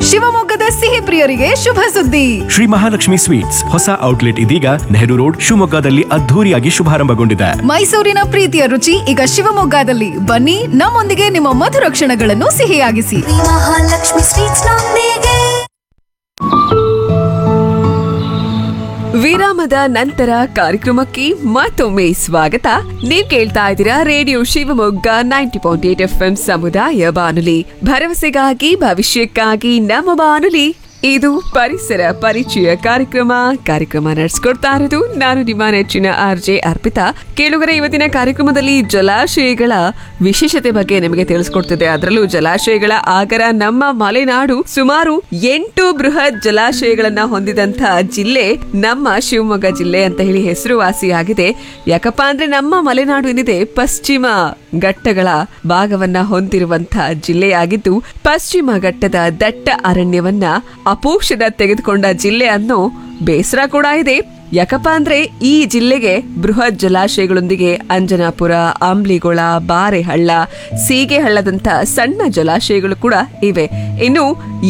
ಶಿವಮೊಗ್ಗದ ಸಿಹಿ ಪ್ರಿಯರಿಗೆ ಶುಭ ಸುದ್ದಿ. ಶ್ರೀ ಮಹಾಲಕ್ಷ್ಮಿ ಸ್ವೀಟ್ಸ್ ಹೊಸ ಔಟ್ಲೆಟ್ ಇದೀಗ ನೆಹರು ರೋಡ್ ಶಿವಮೊಗ್ಗದಲ್ಲಿ ಅದ್ಧೂರಿಯಾಗಿ ಶುಭಾರಂಭಗೊಂಡಿದೆ. ಮೈಸೂರಿನ ಪ್ರೀತಿಯ ರುಚಿ ಈಗ ಶಿವಮೊಗ್ಗದಲ್ಲಿ. ಬನ್ನಿ, ನಮ್ಮೊಂದಿಗೆ ನಿಮ್ಮ ಮಧುರ ಕ್ಷಣಗಳನ್ನು ಸಿಹಿಯಾಗಿಸಿ. ಮಹಾಲಕ್ಷ್ಮಿ ಸ್ವೀಟ್ಸ್ ನೊಂದಿಗೆ. ವಿರಾಮದ ನಂತರ ಕಾರ್ಯಕ್ರಮಕ್ಕೆ ಮತ್ತೊಮ್ಮೆ ಸ್ವಾಗತ. ನೀವ್ ಕೇಳ್ತಾ ಇದ್ದೀರಾ ರೇಡಿಯೋ ಶಿವಮೊಗ್ಗ 90.8 FM ಸಮುದಾಯ ಬಾನುಲಿ, ಭರವಸೆಗಾಗಿ ಭವಿಷ್ಯಕ್ಕಾಗಿ ನಮ್ಮ ಬಾನುಲಿ. ಇದು ಪರಿಸರ ಪರಿಚಯ ಕಾರ್ಯಕ್ರಮ ನಡೆಸ್ಕೊಡ್ತಾ ಇರೋದು ನಾನು ನಿಮ್ಮ ನೆಚ್ಚಿನ RJ ಅರ್ಪಿತಾ. ಕೇಳುಗರೆ, ಇವತ್ತಿನ ಕಾರ್ಯಕ್ರಮದಲ್ಲಿ ಜಲಾಶಯಗಳ ವಿಶೇಷತೆ ಬಗ್ಗೆ ನಿಮಗೆ ತಿಳಿಸ್ಕೊಡ್ತಿದೆ. ಅದರಲ್ಲೂ ಜಲಾಶಯಗಳ ಆಗರ ನಮ್ಮ ಮಲೆನಾಡು. ಸುಮಾರು 8 ಬೃಹತ್ ಜಲಾಶಯಗಳನ್ನ ಹೊಂದಿದಂತಹ ಜಿಲ್ಲೆ ನಮ್ಮ ಶಿವಮೊಗ್ಗ ಜಿಲ್ಲೆ ಅಂತ ಹೇಳಿ ಹೆಸರುವಾಸಿಯಾಗಿದೆ. ಯಾಕಪ್ಪ ಅಂದ್ರೆ ನಮ್ಮ ಮಲೆನಾಡು ಏನಿದೆ ಪಶ್ಚಿಮ ಘಟ್ಟಗಳ ಭಾಗವನ್ನ ಹೊಂದಿರುವಂತಹ ಜಿಲ್ಲೆಯಾಗಿದ್ದು, ಪಶ್ಚಿಮ ಘಟ್ಟದ ದಟ್ಟ ಅರಣ್ಯವನ್ನ ಅಪೋಕ್ಷದ ತೆಗೆದುಕೊಂಡ ಜಿಲ್ಲೆ ಅನ್ನೋ ಬೇಸರ ಕೂಡ ಇದೆ. ಯಾಕಪ್ಪ ಅಂದ್ರೆ ಈ ಜಿಲ್ಲೆಗೆ ಬೃಹತ್ ಜಲಾಶಯಗಳೊಂದಿಗೆ ಅಂಜನಾಪುರ, ಅಂಬ್ಲಿಗೊಳ, ಬಾರೆಹಳ್ಳ, ಸೀಗೆಹಳ್ಳದಂತ ಸಣ್ಣ ಜಲಾಶಯಗಳು ಕೂಡ ಇವೆ. ಇನ್ನು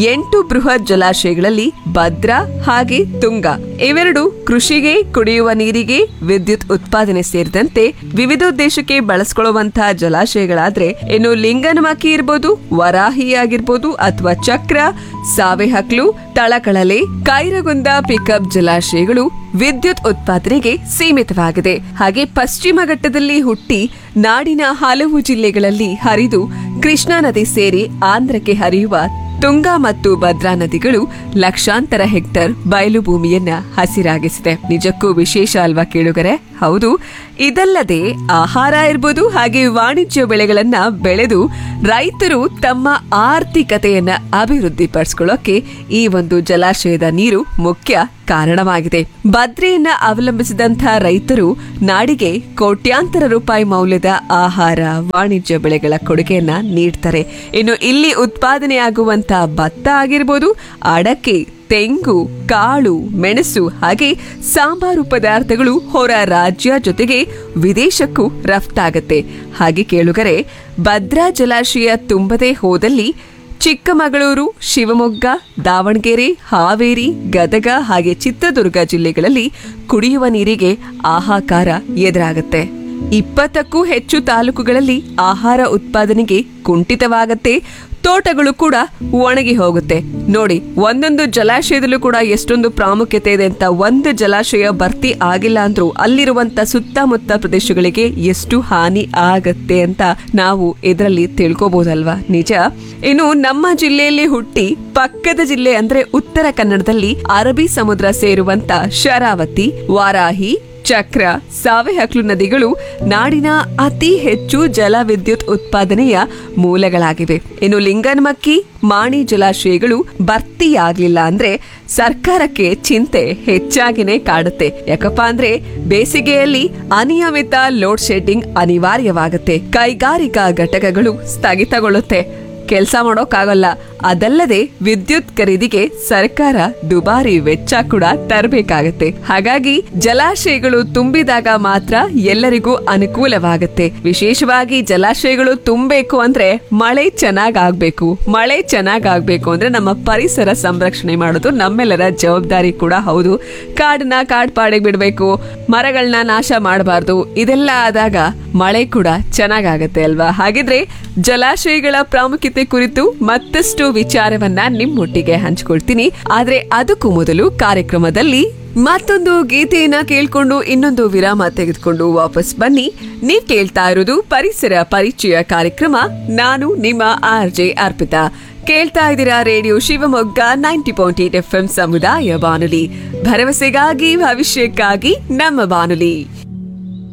8 ಬೃಹತ್ ಜಲಾಶಯಗಳಲ್ಲಿ ಭದ್ರಾ ಹಾಗೆ ತುಂಗ ಇವೆರಡು ಕೃಷಿಗೆ, ಕುಡಿಯುವ ನೀರಿಗೆ, ವಿದ್ಯುತ್ ಉತ್ಪಾದನೆ ಸೇರಿದಂತೆ ವಿವಿಧೋದ್ದೇಶಕ್ಕೆ ಬಳಸಿಕೊಳ್ಳುವಂತಹ ಜಲಾಶಯಗಳಾದ್ರೆ, ಇನ್ನು ಲಿಂಗನಮಕ್ಕಿ ಇರ್ಬೋದು, ವರಾಹಿ ಆಗಿರ್ಬೋದು ಅಥವಾ ಚಕ್ರ, ಸಾವೆಹಕ್ಲು, ತಳಕಳಲೆ, ಕೈರಗುಂದ ಪಿಕಪ್ ಜಲಾಶಯಗಳು ವಿದ್ಯುತ್ ಉತ್ಪಾದನೆಗೆ ಸೀಮಿತವಾಗಿದೆ. ಹಾಗೆ ಪಶ್ಚಿಮ ಘಟ್ಟದಲ್ಲಿ ಹುಟ್ಟಿ ನಾಡಿನ ಹಲವು ಜಿಲ್ಲೆಗಳಲ್ಲಿ ಹರಿದು ಕೃಷ್ಣಾ ನದಿ ಸೇರಿ ಆಂಧ್ರಕ್ಕೆ ಹರಿಯುವ ತುಂಗ ಮತ್ತು ಭದ್ರಾ ನದಿಗಳು ಲಕ್ಷಾಂತರ ಹೆಕ್ಟರ್ ಬಯಲು ಭೂಮಿಯನ್ನ ಹಸಿರಾಗಿಸಿದೆ. ನಿಜಕ್ಕೂ ವಿಶೇಷ ಅಲ್ವಾ ಕೇಳುಗರೆ? ಹೌದು. ಇದಲ್ಲದೆ ಆಹಾರ ಇರ್ಬೋದು ಹಾಗೆ ವಾಣಿಜ್ಯ ಬೆಳೆಗಳನ್ನ ಬೆಳೆದು ರೈತರು ತಮ್ಮ ಆರ್ಥಿಕತೆಯನ್ನ ಅಭಿವೃದ್ಧಿಪಡಿಸಿಕೊಳ್ಳೋಕೆ ಈ ಒಂದು ಜಲಾಶಯದ ನೀರು ಮುಖ್ಯ ಕಾರಣವಾಗಿದೆ. ಭದ್ರೆಯನ್ನ ಅವಲಂಬಿಸಿದಂತಹ ರೈತರು ನಾಡಿಗೆ ಕೋಟ್ಯಾಂತರ ರೂಪಾಯಿ ಮೌಲ್ಯದ ಆಹಾರ, ವಾಣಿಜ್ಯ ಬೆಳೆಗಳ ಕೊಡುಗೆಯನ್ನ ನೀಡ್ತಾರೆ. ಇನ್ನು ಇಲ್ಲಿ ಉತ್ಪಾದನೆಯಾಗುವಂತಹ ಭತ್ತ ಆಗಿರ್ಬೋದು, ಅಡಕೆ, ತೆಂಗು, ಕಾಳು, ಮೆಣಸು ಹಾಗೆ ಸಾಂಬಾರು ಪದಾರ್ಥಗಳು ಹೊರ ರಾಜ್ಯ ಜೊತೆಗೆ ವಿದೇಶಕ್ಕೂ ರಫ್ತಾಗತ್ತೆ. ಹಾಗೆ ಕೇಳುಗರೆ, ಭದ್ರಾ ಜಲಾಶಯ ತುಂಬದೇ ಹೋದಲ್ಲಿ ಚಿಕ್ಕಮಗಳೂರು, ಶಿವಮೊಗ್ಗ, ದಾವಣಗೆರೆ, ಹಾವೇರಿ, ಗದಗ ಹಾಗೆ ಚಿತ್ರದುರ್ಗ ಜಿಲ್ಲೆಗಳಲ್ಲಿ ಕುಡಿಯುವ ನೀರಿಗೆ ಹಾಹಾಕಾರ ಎದುರಾಗುತ್ತೆ. 20ಕ್ಕೂ ಹೆಚ್ಚು ತಾಲೂಕುಗಳಲ್ಲಿ ಆಹಾರ ಉತ್ಪಾದನೆಗೆ ಕುಂಠಿತವಾಗತ್ತೆ. ತೋಟಗಳು ಕೂಡ ಒಣಗಿ ಹೋಗುತ್ತೆ. ನೋಡಿ, ಒಂದೊಂದು ಜಲಾಶಯದಲ್ಲೂ ಕೂಡ ಎಷ್ಟೊಂದು ಪ್ರಾಮುಖ್ಯತೆ ಇದೆ ಅಂತ. ಒಂದು ಜಲಾಶಯ ಭರ್ತಿ ಆಗಿಲ್ಲ ಅಂದ್ರೂ ಅಲ್ಲಿರುವಂತ ಸುತ್ತಮುತ್ತ ಪ್ರದೇಶಗಳಿಗೆ ಎಷ್ಟು ಹಾನಿ ಆಗತ್ತೆ ಅಂತ ನಾವು ಇದರಲ್ಲಿ ತಿಳ್ಕೋಬಹುದಲ್ವಾ? ನಿಜ. ಇನ್ನು ನಮ್ಮ ಜಿಲ್ಲೆಯಲ್ಲಿ ಹುಟ್ಟಿ ಪಕ್ಕದ ಜಿಲ್ಲೆ ಅಂದ್ರೆ ಉತ್ತರ ಕನ್ನಡದಲ್ಲಿ ಅರಬ್ಬಿ ಸಮುದ್ರ ಸೇರುವಂತ ಶರಾವತಿ, ವಾರಾಹಿ, ಚಕ್ರ, ಸಾವೆಹಕ್ಲು ನದಿಗಳು ನಾಡಿನ ಅತಿ ಹೆಚ್ಚು ಜಲ ವಿದ್ಯುತ್ ಉತ್ಪಾದನೆಯ ಮೂಲಗಳಾಗಿವೆ. ಇನ್ನು ಲಿಂಗನಮಕ್ಕಿ, ಮಾಣಿ ಜಲಾಶಯಗಳು ಭರ್ತಿಯಾಗ್ಲಿಲ್ಲ ಅಂದ್ರೆ ಸರ್ಕಾರಕ್ಕೆ ಚಿಂತೆ ಹೆಚ್ಚಾಗಿನೇ ಕಾಡುತ್ತೆ. ಯಾಕಪ್ಪ ಅಂದ್ರೆ ಬೇಸಿಗೆಯಲ್ಲಿ ಅನಿಯಮಿತ ಲೋಡ್ ಶೆಡ್ಡಿಂಗ್ ಅನಿವಾರ್ಯವಾಗುತ್ತೆ. ಕೈಗಾರಿಕಾ ಘಟಕಗಳು ಸ್ಥಗಿತಗೊಳ್ಳುತ್ತೆ, ಕೆಲಸ ಮಾಡೋಕ್ಕಾಗಲ್ಲ. ಅದಲ್ಲದೆ ವಿದ್ಯುತ್ ಖರೀದಿಗೆ ಸರ್ಕಾರ ದುಬಾರಿ ವೆಚ್ಚ ಕೂಡ ತರಬೇಕಾಗತ್ತೆ. ಹಾಗಾಗಿ ಜಲಾಶಯಗಳು ತುಂಬಿದಾಗ ಮಾತ್ರ ಎಲ್ಲರಿಗೂ ಅನುಕೂಲವಾಗುತ್ತೆ. ವಿಶೇಷವಾಗಿ ಜಲಾಶಯಗಳು ತುಂಬಬೇಕು ಅಂದ್ರೆ ಮಳೆ ಚೆನ್ನಾಗಾಗ್ಬೇಕು. ಮಳೆ ಚೆನ್ನಾಗಾಗ್ಬೇಕು ಅಂದ್ರೆ ನಮ್ಮ ಪರಿಸರ ಸಂರಕ್ಷಣೆ ಮಾಡೋದು ನಮ್ಮೆಲ್ಲರ ಜವಾಬ್ದಾರಿ ಕೂಡ ಹೌದು. ಕಾಡನ್ನ ಕಾಡ್ಪಾಡಿಗೆ ಬಿಡ್ಬೇಕು, ಮರಗಳನ್ನ ನಾಶ ಮಾಡಬಾರ್ದು. ಇದೆಲ್ಲ ಆದಾಗ ಮಳೆ ಕೂಡ ಚೆನ್ನಾಗಾಗತ್ತೆ ಅಲ್ವಾ? ಹಾಗಿದ್ರೆ ಜಲಾಶಯಗಳ ಪ್ರಾಮುಖ್ಯತೆ ಕುರಿತು ಮತ್ತಷ್ಟು ವಿಚಾರವನ್ನ ನಿಮ್ಮೊಟ್ಟಿಗೆ ಹಂಚಿಕೊಳ್ತೀನಿ. ಆದ್ರೆ ಅದಕ್ಕೂ ಮೊದಲು ಕಾರ್ಯಕ್ರಮದಲ್ಲಿ ಮತ್ತೊಂದು ಗೀತೆಯನ್ನ ಕೇಳ್ಕೊಂಡು ಇನ್ನೊಂದು ವಿರಾಮ ತೆಗೆದುಕೊಂಡು ವಾಪಸ್ ಬನ್ನಿ. ನೀವ್ ಕೇಳ್ತಾ ಇರೋದು ಪರಿಸರ ಪರಿಚಯ ಕಾರ್ಯಕ್ರಮ. ನಾನು ನಿಮ್ಮ RJ ಅರ್ಪಿತಾ. ಕೇಳ್ತಾ ಇದ್ದೀರಾ ರೇಡಿಯೋ ಶಿವಮೊಗ್ಗ 90.8 FM ಸಮುದಾಯ ಬಾನುಲಿ, ಭರವಸೆಗಾಗಿ ಭವಿಷ್ಯಕ್ಕಾಗಿ ನಮ್ಮ ಬಾನುಲಿ.